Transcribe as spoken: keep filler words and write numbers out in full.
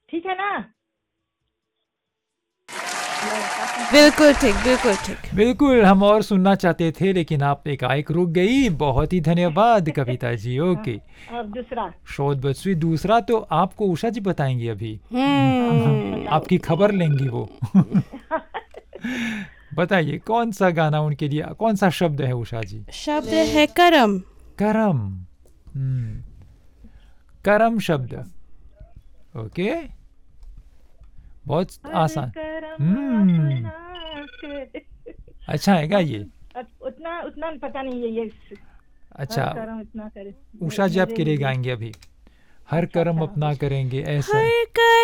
ठीक है ना? बिल्कुल ठीक, बिल्कुल ठीक। बिल्कुल, हम और सुनना चाहते थे लेकिन आप एकाएक रुक गई। बहुत ही धन्यवाद कविता जी। हाँ, ओके, और दूसरा। शोध बच्ची दूसरा तो आपको उषा जी बताएंगी अभी। हाँ हाँ, हम्म बताओ। आपकी खबर लेंगी वो। बताइए कौन सा गाना उनके लिए, कौन सा शब्द है उषा जी? शब्द है करम। करम। हम्म, करम शब्द। ओके, बहुत हर आसान। करम हम्म, अपना कर। अच्छा है अब गाइए। अब उतना उतना पता नहीं है ये। हर अच्छा, करम इतना करे। मे- उषा जी मेरे आपके लिए लिए। गाएंगे अभी। हर अच्छा कर्म अच्छा, अपना उस- करेंगे ऐसा। हर